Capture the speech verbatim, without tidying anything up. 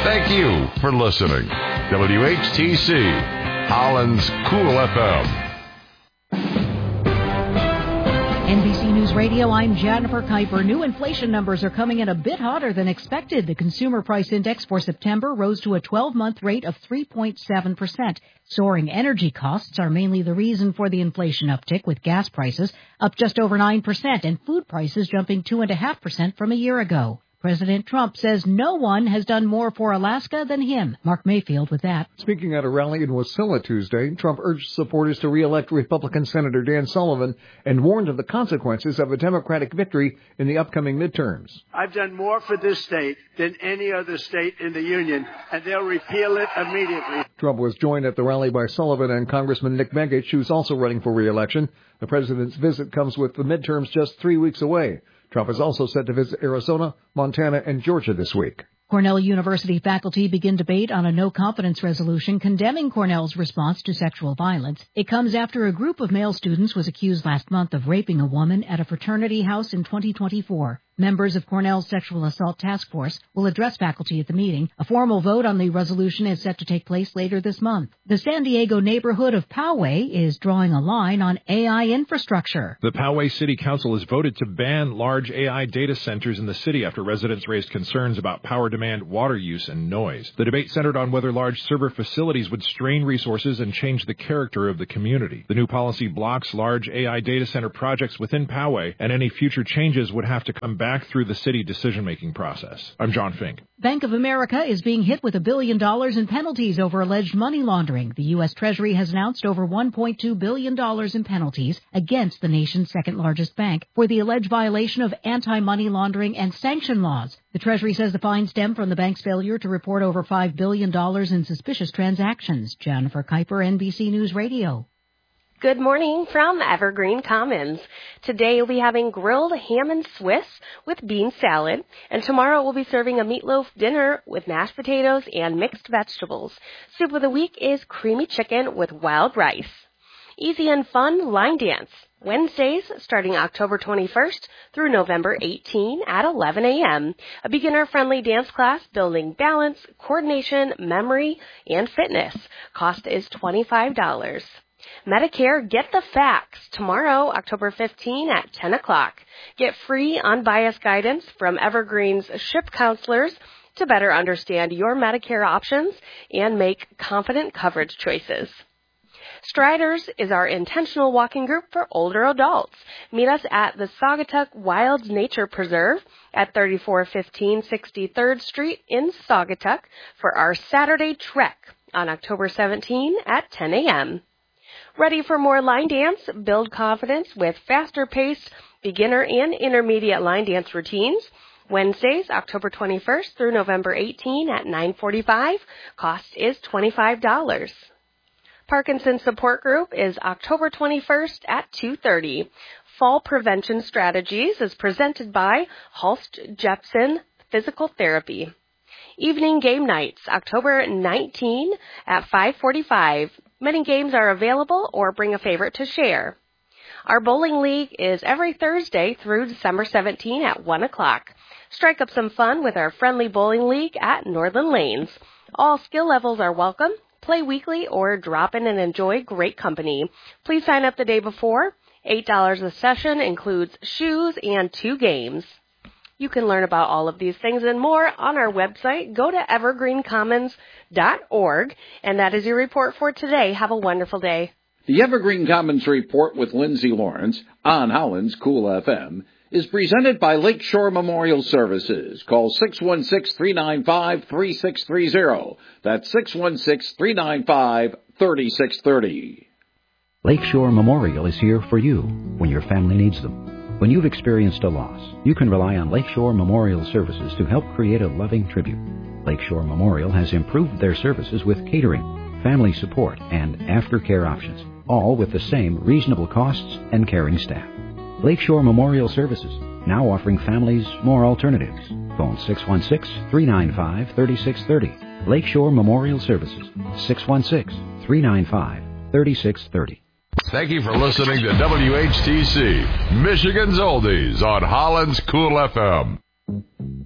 Thank you for listening. W H T C, Holland's Cool F M. N B C News Radio, I'm Jennifer Kuiper. New inflation numbers are coming in a bit hotter than expected. The Consumer Price Index for September rose to a twelve-month rate of three point seven percent. Soaring energy costs are mainly the reason for the inflation uptick, with gas prices up just over nine percent and food prices jumping two point five percent from a year ago. President Trump says no one has done more for Alaska than him. Mark Mayfield with that. Speaking at a rally in Wasilla Tuesday, Trump urged supporters to re-elect Republican Senator Dan Sullivan and warned of the consequences of a Democratic victory in the upcoming midterms. I've done more for this state than any other state in the union, and they'll repeal it immediately. Trump was joined at the rally by Sullivan and Congressman Nick Begich, who's also running for re-election. The president's visit comes with the midterms just three weeks away. Trump is also set to visit Arizona, Montana, and Georgia this week. Cornell University faculty begin debate on a no-confidence resolution condemning Cornell's response to sexual violence. It comes after a group of male students was accused last month of raping a woman at a fraternity house in twenty twenty-four. Members of Cornell's Sexual Assault Task Force will address faculty at the meeting. A formal vote on the resolution is set to take place later this month. The San Diego neighborhood of Poway is drawing a line on A I infrastructure. The Poway City Council has voted to ban large A I data centers in the city after residents raised concerns about power demand, water use, and noise. The debate centered on whether large server facilities would strain resources and change the character of the community. The new policy blocks large A I data center projects within Poway, and any future changes would have to come back back through the city decision-making process. I'm John Fink. Bank of America is being hit with a billion dollars in penalties over alleged money laundering. The U S Treasury has announced over one point two billion dollars in penalties against the nation's second-largest bank for the alleged violation of anti-money laundering and sanction laws. The Treasury says the fines stem from the bank's failure to report over five billion dollars in suspicious transactions. Jennifer Kuiper, N B C News Radio. Good morning from Evergreen Commons. Today we'll be having grilled ham and Swiss with bean salad, and tomorrow we'll be serving a meatloaf dinner with mashed potatoes and mixed vegetables. Soup of the week is creamy chicken with wild rice. Easy and fun line dance. Wednesdays starting October twenty-first through November eighteenth at eleven a.m. A beginner-friendly dance class building balance, coordination, memory, and fitness. Cost is twenty-five dollars. Medicare Get the Facts, tomorrow, October fifteenth at ten o'clock. Get free, unbiased guidance from Evergreen's SHIP counselors to better understand your Medicare options and make confident coverage choices. Striders is our intentional walking group for older adults. Meet us at the Saugatuck Wild Nature Preserve at thirty-four fifteen sixty-third Street in Saugatuck for our Saturday trek on October seventeenth at ten a.m. Ready for more line dance? Build confidence with faster-paced beginner and intermediate line dance routines. Wednesdays, October twenty-first through November eighteenth at nine forty-five. Cost is twenty-five dollars. Parkinson's Support Group is October twenty-first at two thirty. Fall Prevention Strategies is presented by Hulst Jepson Physical Therapy. Evening Game Nights, October nineteenth at five forty-five. Many games are available, or bring a favorite to share. Our bowling league is every Thursday through December seventeenth at one o'clock. Strike up some fun with our friendly bowling league at Northern Lanes. All skill levels are welcome. Play weekly or drop in and enjoy great company. Please sign up the day before. eight dollars a session includes shoes and two games. You can learn about all of these things and more on our website. Go to evergreen commons dot org. And that is your report for today. Have a wonderful day. The Evergreen Commons Report with Lindsay Lawrence on Holland's Cool F M is presented by Lakeshore Memorial Services. Call six one six, three nine five, three six three zero. That's six one six, three nine five, three six three zero. Lakeshore Memorial is here for you when your family needs them. When you've experienced a loss, you can rely on Lakeshore Memorial Services to help create a loving tribute. Lakeshore Memorial has improved their services with catering, family support, and aftercare options, all with the same reasonable costs and caring staff. Lakeshore Memorial Services, now offering families more alternatives. Phone six one six, three nine five, three six three zero. Lakeshore Memorial Services, six one six, three nine five, three six three zero. Thank you for listening to W H T C, Michigan's Oldies on Holland's Cool F M.